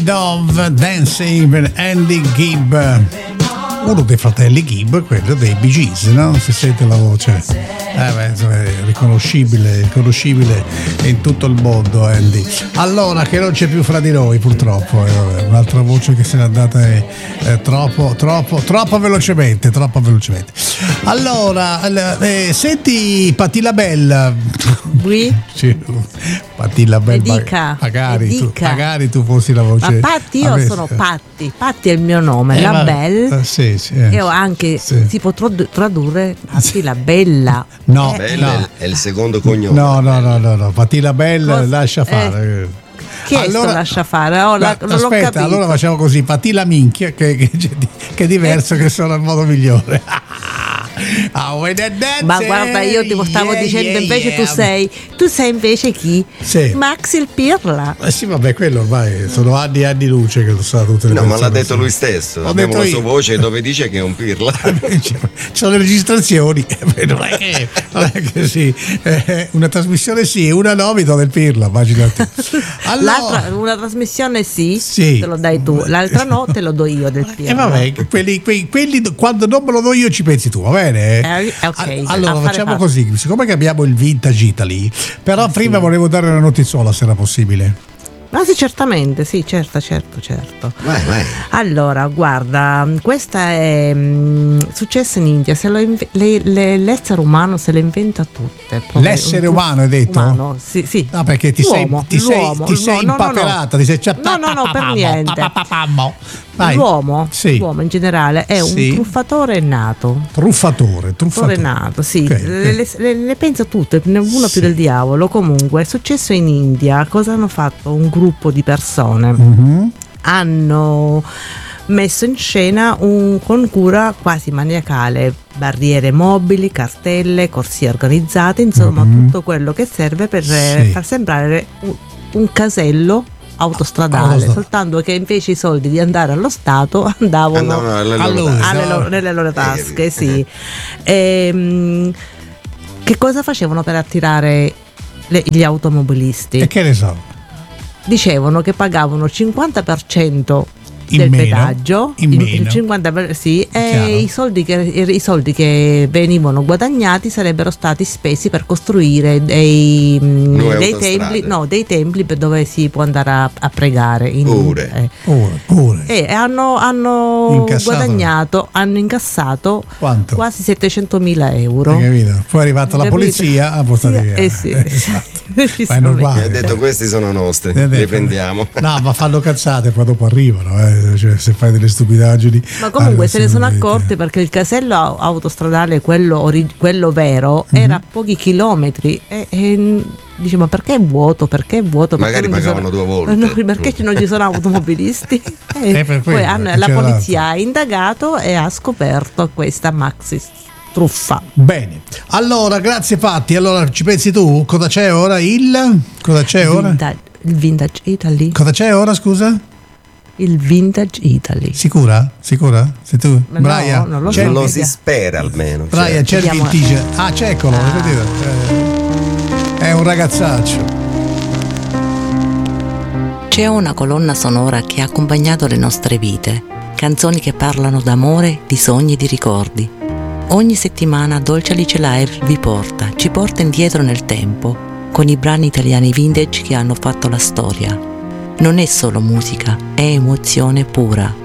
Dove Dancing with Andy Gibb, uno dei fratelli Gibb, quello dei Bee Gees, no? Si sente la voce, è riconoscibile in tutto il mondo, Andy. Allora, che non c'è più fra di noi purtroppo, un'altra voce che se n'è andata troppo velocemente. Allora, senti Patti LaBelle. Oui. Sì, Patti LaBelle, magari tu fossi la voce. Ma Patti, io sono Patti è il mio nome, LaBelle. Sì. Io anche si può tradurre Patti LaBella. No, è il secondo cognome. No, Patti LaBelle lascia fare. Che allora, lascia fare? Aspetta, allora facciamo così, Patti la minchia, che è diverso, che sono il modo migliore. Ma guarda, io ti stavo dicendo invece tu sei invece chi? Sì. Max il Pirla. Sì, vabbè, quello ormai sono anni luce che lo sa tutte le No, persone. ma l'ha detto lui stesso. Abbiamo la sua voce dove dice che è un Pirla. Ci sono le registrazioni, non è che sì, una trasmissione sì, una no, mi do del Pirla, immaginate. Allora, una trasmissione sì, te lo dai tu, l'altra no, te lo do io del Pirla. E vabbè, quelli quando non me lo do io ci pensi tu, va bene? Okay. Allora facciamo così, siccome che abbiamo il Vintage Italy, però prima volevo dare una notiziola, se era possibile. Ah sì, certamente, sì, certo. Vai. Allora, guarda, questa è successa in India. L'essere umano se le inventa tutte. L'essere umano, hai detto? Umano, sì. No, perché ti sei impaperata, ti sei No, per niente. Vai. L'uomo in generale è un truffatore nato. Truffatore nato, sì. Okay. Le pensa tutte, uno più del diavolo. Comunque è successo in India. Cosa hanno fatto? Un gruppo di persone hanno messo in scena con cura quasi maniacale barriere mobili, cartelle, corsie organizzate, insomma tutto quello che serve per far sembrare un casello autostradale, soltanto che invece i soldi di andare allo Stato andavano nelle loro tasche. Sì. Che cosa facevano per attirare gli automobilisti? E che ne so? Dicevano che pagavano 50% del pedaggio, il 50%, sì, e i soldi che venivano guadagnati sarebbero stati spesi per costruire dei templi dove si può andare a pregare. Pure. E hanno guadagnato, hanno incassato quanto? Quasi 700.000 euro. Hai capito? Poi è arrivata la polizia a portare via. Esatto. Ma è normale. Ha detto questi sono nostri, li prendiamo. No, ma fanno cazzate, poi dopo arrivano, cioè, se fai delle stupidaggini. Ma comunque se ne sono accorti, perché il casello autostradale, quello vero, era a pochi chilometri e dice: ma perché è vuoto? Magari pagavano due volte. Perché non ci sono automobilisti? Poi la polizia ha indagato e ha scoperto questa maxi truffa. Bene, allora grazie Patti. Allora ci pensi tu? Cosa c'è ora? Il Vintage Italy. Cosa c'è ora, scusa? Il Vintage Italy. Sicura? Sei tu? No, Brian? non lo so. Lo si spera almeno. Brian, c'è il vintage. C'è, eccolo, vedete? È un ragazzaccio. C'è una colonna sonora che ha accompagnato le nostre vite, canzoni che parlano d'amore, di sogni e di ricordi. Ogni settimana Dolce Alice Live ci porta indietro nel tempo con i brani italiani vintage che hanno fatto la storia. Non è solo musica, è emozione pura.